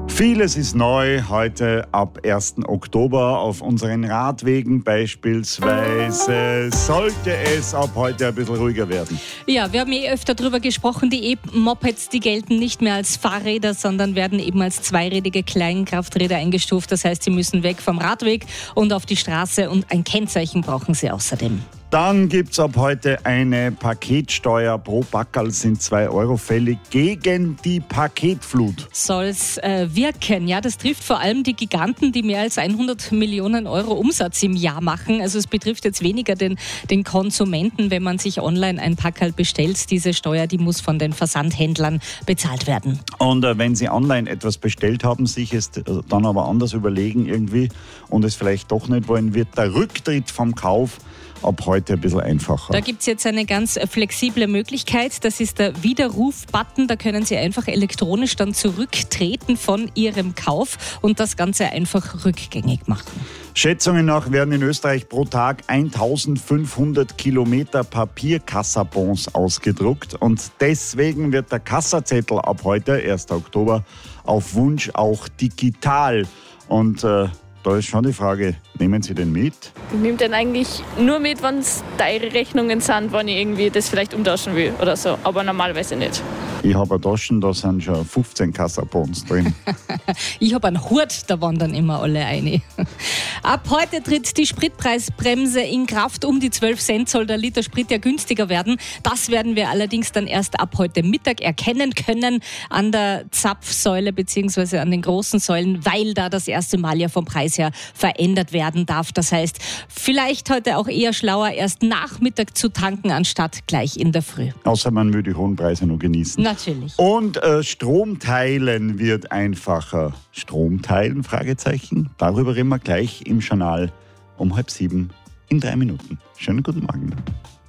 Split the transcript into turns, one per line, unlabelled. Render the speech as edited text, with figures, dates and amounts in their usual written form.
Vieles ist neu heute ab 1. Oktober auf unseren Radwegen beispielsweise. Sollte es ab heute ein bisschen ruhiger werden.
Ja, wir haben öfter darüber gesprochen, die E-Mopeds, die gelten nicht mehr als Fahrräder, sondern werden eben als zweirädige Kleinkrafträder eingestuft. Das heißt, sie müssen weg vom Radweg und auf die Straße und ein Kennzeichen brauchen sie außerdem.
Dann gibt es ab heute eine Paketsteuer. Pro Packerl sind 2 Euro fällig gegen die Paketflut.
Soll's wirken? Ja, das trifft vor allem die Giganten, die mehr als 100 Millionen Euro Umsatz im Jahr machen. Also es betrifft jetzt weniger den Konsumenten, wenn man sich online ein Packerl bestellt. Diese Steuer, die muss von den Versandhändlern bezahlt werden.
Und wenn Sie online etwas bestellt haben, sich es dann aber anders überlegen irgendwie und es vielleicht doch nicht wollen, wird der Rücktritt vom Kauf ab heute ein bisschen einfacher.
Da gibt es jetzt eine ganz flexible Möglichkeit. Das ist der Widerruf-Button. Da können Sie einfach elektronisch dann zurücktreten von Ihrem Kauf und das Ganze einfach rückgängig machen.
Schätzungen nach werden in Österreich pro Tag 1500 Kilometer Papierkassabons ausgedruckt und deswegen wird der Kassazettel ab heute, 1. Oktober, auf Wunsch auch digital. Und da ist schon die Frage, nehmen Sie den mit?
Ich nehme den eigentlich nur mit, wenn es teure Rechnungen sind, wenn ich irgendwie das vielleicht umtauschen will oder so, aber normalerweise nicht.
Ich habe eine Tasche, da sind schon 15 Kassabons drin.
Ich habe einen Hut, da wandern immer alle rein. Ab heute tritt die Spritpreisbremse in Kraft. Um die 12 Cent soll der Liter Sprit ja günstiger werden. Das werden wir allerdings dann erst ab heute Mittag erkennen können an der Zapfsäule bzw. an den großen Säulen, weil da das erste Mal ja vom Preis her verändert werden darf. Das heißt, vielleicht heute auch eher schlauer, erst Nachmittag zu tanken, anstatt gleich in der Früh.
Außer man will die hohen Preise noch genießen.
Natürlich.
Und Stromteilen wird einfacher. Stromteilen? Fragezeichen. Darüber reden wir gleich im Journal um 6:30 in 3 Minuten. Schönen guten Morgen.